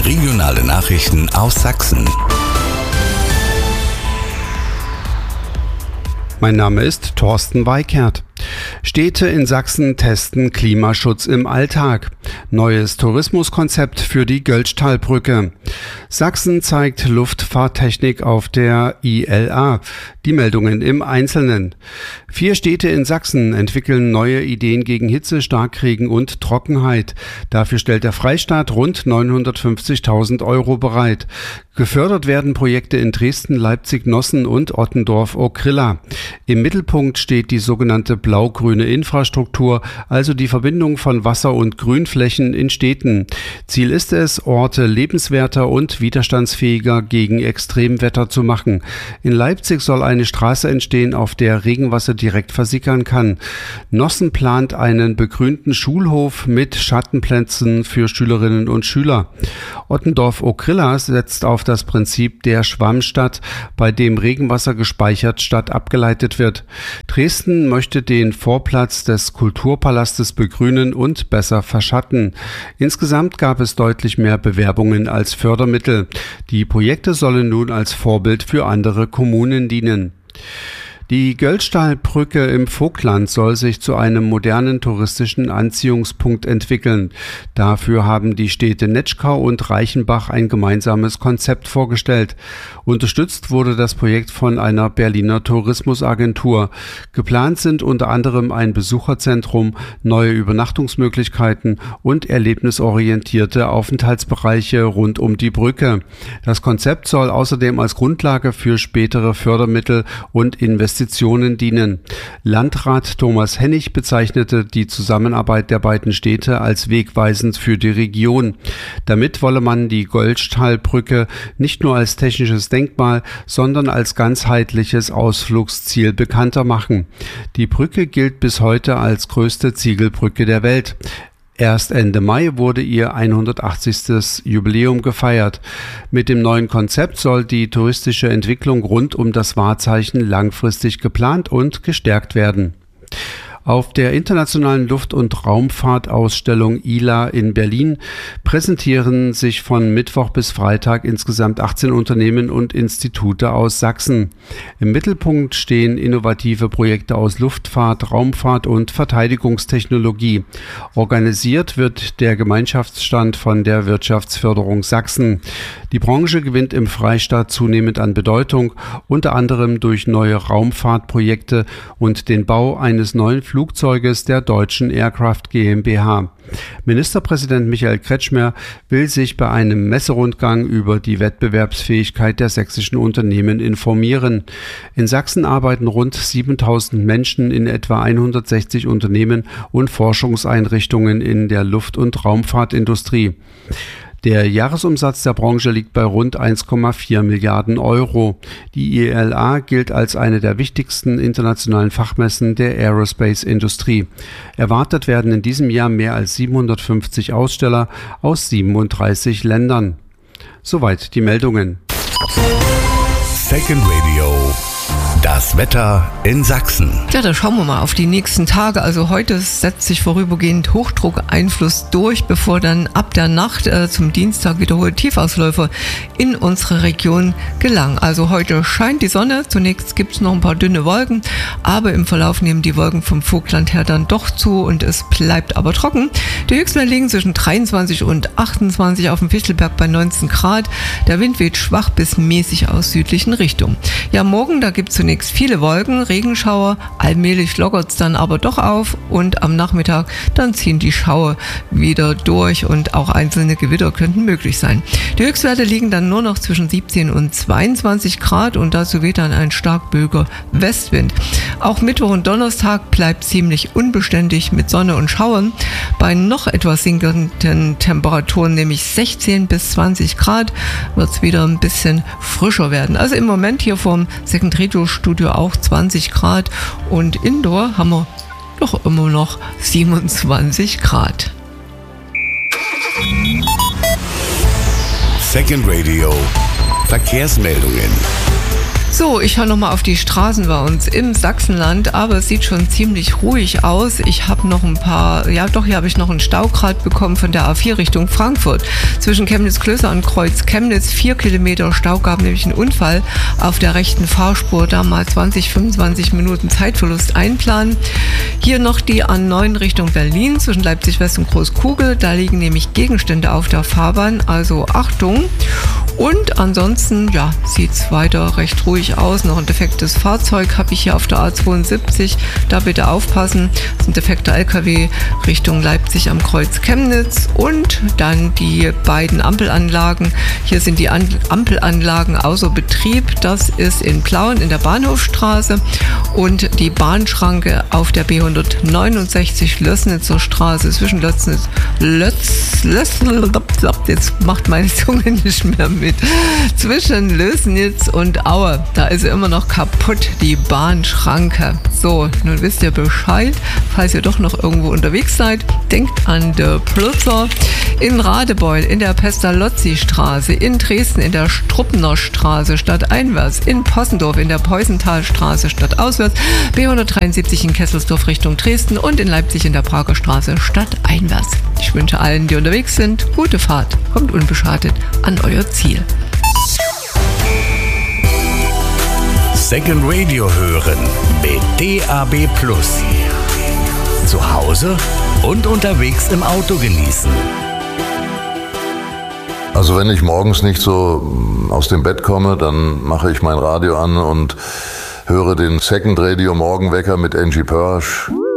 Regionale Nachrichten aus Sachsen. Mein Name ist Thorsten Weikert. Städte in Sachsen testen Klimaschutz im Alltag. Neues Tourismuskonzept für die Göltzschtalbrücke. Sachsen zeigt Luftfahrttechnik auf der ILA. Die Meldungen im Einzelnen. 4 Städte in Sachsen entwickeln neue Ideen gegen Hitze, Starkregen und Trockenheit. Dafür stellt der Freistaat rund 950.000 € bereit. Gefördert werden Projekte in Dresden, Leipzig, Nossen und Ottendorf-Okrilla. Im Mittelpunkt steht die sogenannte blau-grüne Infrastruktur, also die Verbindung von Wasser- und Grünflächen in Städten. Ziel ist es, Orte lebenswerter und widerstandsfähiger gegen Extremwetter zu machen. In Leipzig soll eine Straße entstehen, auf der Regenwasser direkt versickern kann. Nossen plant einen begrünten Schulhof mit Schattenplätzen für Schülerinnen und Schüler. Ottendorf-Okrilla setzt auf das Prinzip der Schwammstadt, bei dem Regenwasser gespeichert statt abgeleitet wird. Dresden möchte den Vorplatz des Kulturpalastes begrünen und besser verschatten. Insgesamt gab es deutlich mehr Bewerbungen als Fördermittel. Die Projekte sollen nun als Vorbild für andere Kommunen dienen. Die Göltzschtalbrücke im Vogtland soll sich zu einem modernen touristischen Anziehungspunkt entwickeln. Dafür haben die Städte Netschkau und Reichenbach ein gemeinsames Konzept vorgestellt. Unterstützt wurde das Projekt von einer Berliner Tourismusagentur. Geplant sind unter anderem ein Besucherzentrum, neue Übernachtungsmöglichkeiten und erlebnisorientierte Aufenthaltsbereiche rund um die Brücke. Das Konzept soll außerdem als Grundlage für spätere Fördermittel und Investitionen dienen. Landrat Thomas Hennig bezeichnete die Zusammenarbeit der beiden Städte als wegweisend für die Region. Damit wolle man die Göltzschtalbrücke nicht nur als technisches Denkmal, sondern als ganzheitliches Ausflugsziel bekannter machen. Die Brücke gilt bis heute als größte Ziegelbrücke der Welt. Erst Ende Mai wurde ihr 180. Jubiläum gefeiert. Mit dem neuen Konzept soll die touristische Entwicklung rund um das Wahrzeichen langfristig geplant und gestärkt werden. Auf der internationalen Luft- und Raumfahrtausstellung ILA in Berlin präsentieren sich von Mittwoch bis Freitag insgesamt 18 Unternehmen und Institute aus Sachsen. Im Mittelpunkt stehen innovative Projekte aus Luftfahrt, Raumfahrt und Verteidigungstechnologie. Organisiert wird der Gemeinschaftsstand von der Wirtschaftsförderung Sachsen. Die Branche gewinnt im Freistaat zunehmend an Bedeutung, unter anderem durch neue Raumfahrtprojekte und den Bau eines neuen Flugzeuges der Deutschen Aircraft GmbH. Ministerpräsident Michael Kretschmer will sich bei einem Messerundgang über die Wettbewerbsfähigkeit der sächsischen Unternehmen informieren. In Sachsen arbeiten rund 7.000 Menschen in etwa 160 Unternehmen und Forschungseinrichtungen in der Luft- und Raumfahrtindustrie. Der Jahresumsatz der Branche liegt bei rund 1,4 Milliarden €. Die ILA gilt als eine der wichtigsten internationalen Fachmessen der Aerospace-Industrie. Erwartet werden in diesem Jahr mehr als 750 Aussteller aus 37 Ländern. Soweit die Meldungen. Second Radio. Das Wetter in Sachsen. Ja, da schauen wir mal auf die nächsten Tage. Also heute setzt sich vorübergehend Hochdruckeinfluss durch, bevor dann ab der Nacht zum Dienstag wiederholt Tiefausläufer in unsere Region gelangen. Also heute scheint die Sonne. Zunächst gibt es noch ein paar dünne Wolken, aber im Verlauf nehmen die Wolken vom Vogtland her dann doch zu und es bleibt aber trocken. Die Höchstwerte liegen zwischen 23 und 28 auf dem Fichtelberg bei 19 Grad. Der Wind weht schwach bis mäßig aus südlichen Richtungen. Ja, morgen, da gibt es zunächst viele Wolken, Regenschauer, allmählich lockert es dann aber doch auf und am Nachmittag dann ziehen die Schauer wieder durch und auch einzelne Gewitter könnten möglich sein. Die Höchstwerte liegen dann nur noch zwischen 17 und 22 Grad und dazu weht dann ein stark böiger Westwind. Auch Mittwoch und Donnerstag bleibt ziemlich unbeständig mit Sonne und Schauern. Bei noch etwas sinkenden Temperaturen, nämlich 16 bis 20 Grad, wird es wieder ein bisschen frischer werden. Also im Moment hier vom Second Radio Studio auch 20 Grad und Indoor haben wir doch immer noch 27 Grad. Second Radio. Verkehrsmeldungen. So, ich schaue nochmal auf die Straßen bei uns im Sachsenland, aber es sieht schon ziemlich ruhig aus. Ich habe noch ein paar, hier habe ich noch einen Staugrad bekommen von der A4 Richtung Frankfurt. Zwischen Chemnitz-Klöster und Kreuz Chemnitz 4 Kilometer Stau, gab nämlich einen Unfall auf der rechten Fahrspur. Da mal 25 Minuten Zeitverlust einplanen. Hier noch die A9 Richtung Berlin zwischen Leipzig West und Großkugel. Da liegen nämlich Gegenstände auf der Fahrbahn, also Achtung. Und ansonsten, ja, sieht es weiter recht ruhig aus. Noch ein defektes Fahrzeug habe ich hier auf der A72. Da bitte aufpassen. Das ist ein defekter LKW Richtung Leipzig am Kreuz Chemnitz. Und dann die beiden Ampelanlagen. Hier sind die Ampelanlagen außer Betrieb. Das ist in Plauen in der Bahnhofstraße. Und die Bahnschranke auf der B169 Lößnitzer Straße zwischen jetzt macht meine Zunge nicht mehr mit. Zwischen Lößnitz und Aue. Da ist immer noch kaputt, die Bahnschranke. So, nun wisst ihr Bescheid. Falls ihr doch noch irgendwo unterwegs seid, denkt an der Plutzer. In Radebeul, in der Pestalozzi-Straße, in Dresden, in der Struppener Straße stadteinwärts, in Possendorf, in der Peusenthalstraße stadtauswärts, B173 in Kesselsdorf Richtung Dresden und in Leipzig in der Prager Straße stadteinwärts. Ich wünsche allen, die unterwegs sind, gute Fahrt. Kommt unbeschadet an euer Ziel. Second Radio hören mit DAB+. Zu Hause und unterwegs im Auto genießen. Also wenn ich morgens nicht so aus dem Bett komme, dann mache ich mein Radio an und höre den Second Radio Morgenwecker mit Angie Pörsch.